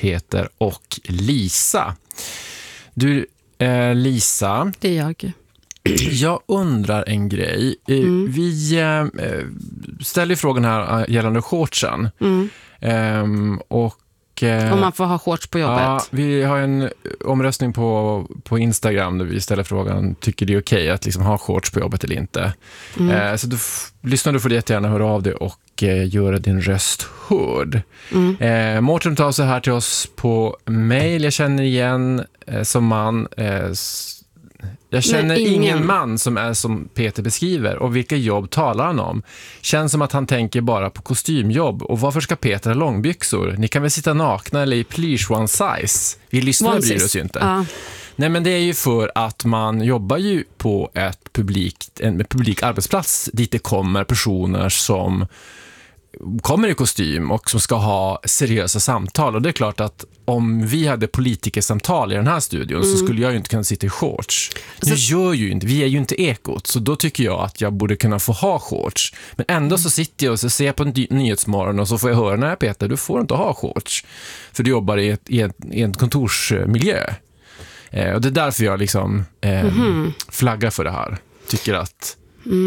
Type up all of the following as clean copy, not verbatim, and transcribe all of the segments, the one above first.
Peter och Lisa. Du, Lisa. Det är jag. Jag undrar en grej. Vi ställer frågan här gällande shortsen. Och om man får ha shorts på jobbet. Ja, vi har en omröstning på Instagram där vi ställer frågan, tycker det är okej att liksom ha shorts på jobbet eller inte? Så du lyssnar, du får jättegärna höra av dig och göra din röst hörd. Mårten tar så här till oss på mail. Jag känner igen som man... Jag känner ingen man som är som Peter beskriver. Och vilka jobb talar han om? Känns som att han tänker bara på kostymjobb. Och varför ska Peter ha långbyxor? Ni kan väl sitta nakna eller i plysch one size? Vi lyssnar bryr oss ju inte. Nej, men det är ju för att man jobbar ju på en publik arbetsplats dit det kommer personer som kommer i kostym och som ska ha seriösa samtal. Och det är klart att om vi hade politikersamtal i den här studion så skulle jag ju inte kunna sitta i shorts. Nu gör ju inte, vi är ju inte Ekot, så då tycker jag att jag borde kunna få ha shorts. Men ändå så sitter jag och så ser jag på en nyhetsmorgon och så får jag höra, nej Peter, du får inte ha shorts. För du jobbar i en kontorsmiljö. Och det är därför jag liksom flaggar för det här. Tycker att...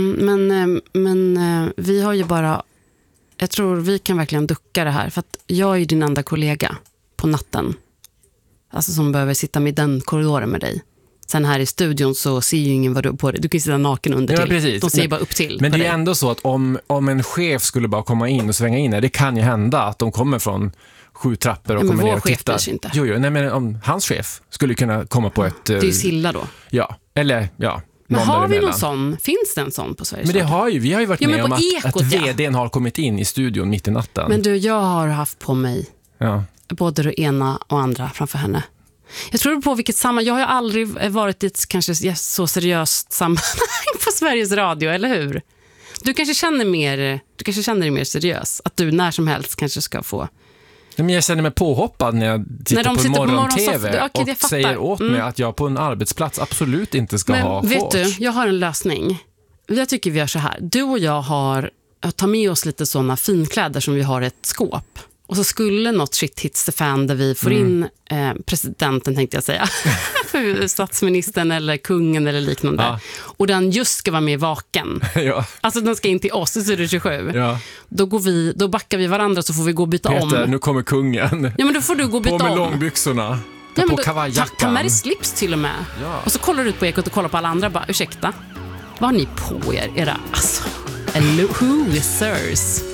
Men vi har ju bara... Jag tror vi kan verkligen ducka det här. För att jag är ju din enda kollega på natten. Alltså som behöver sitta med den korridoren med dig. Sen här i studion så ser ju ingen vad du har på dig. Du kan ju sitta naken under till. Precis. De ser bara upp till. Men det är ändå så att om en chef skulle bara komma in och svänga in, det kan ju hända att de kommer från 7 trappor och kommer ner och tittar. Chef inte. Jo, nej, men om hans chef skulle kunna komma på ett... Det är ju Silla då. Ja, eller ja. Men har vi någon sån? Finns det en sån på Sveriges Radio? Men det har ju, vi har ju varit med om Ekot, att vdn har kommit in i studion mitt i natten. Men du, jag har haft på mig både det ena och andra framför henne. Jag tror på vilket sammanhang. Jag har ju aldrig varit i ett kanske så seriöst sammanhang på Sveriges Radio, eller hur? Du kanske känner dig mer seriös. Att du när som helst kanske ska få... Men jag känner mig påhoppad när jag tittar på morgon-tv och säger åt mig att jag på en arbetsplats absolut inte ska ha shorts. Vet du, jag har en lösning. Jag tycker vi gör så här. Du och jag tar med oss lite sådana finkläder som vi har i ett skåp. Och så skulle något shit hits the fan där vi får in presidenten, tänkte jag säga. Statsministern eller kungen eller liknande. Ja. Och den just ska vara med vaken. Ja. Alltså den ska in till oss, så är det 27. Ja. Då backar vi varandra så får vi gå och byta om. Peter, nu kommer kungen. Ja, men då får du gå och byta om. På med långbyxorna. På kavajjackan. Ta med dig slips till och med. Ja. Och så kollar du ut på Ekot och kollar på alla andra. Bara, ursäkta, vad har ni på er? Era, alltså, losers.